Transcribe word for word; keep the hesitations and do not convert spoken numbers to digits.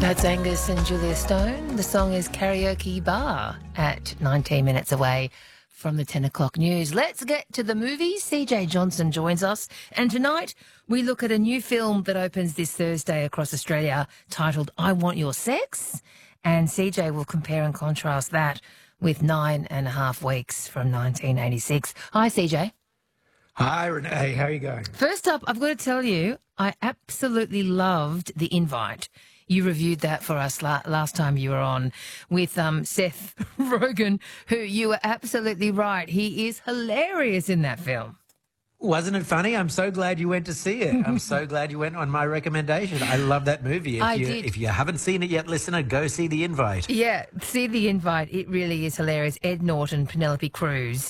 That's Angus and Julia Stone. The song is Karaoke Bar at nineteen minutes away from the ten o'clock news. Let's get to the movies. C J Johnson joins us. And tonight we look at a new film that opens this Thursday across Australia titled I Want Your Sex. And C J will compare and contrast that with Nine and a Half Weeks from nineteen eighty-six. Hi, C J. Hi, Renee. How are you going? First up, I've got to tell you, I absolutely loved The Invite. You reviewed that for us la- last time you were on with um, Seth Rogen, who you were absolutely right. He is hilarious in that film. Wasn't it funny? I'm so glad you went to see it. I'm so glad you went on my recommendation. I love that movie. If I you, did. If you haven't seen it yet, listener, go see The Invite. Yeah, see The Invite. It really is hilarious. Ed Norton, Penelope Cruz.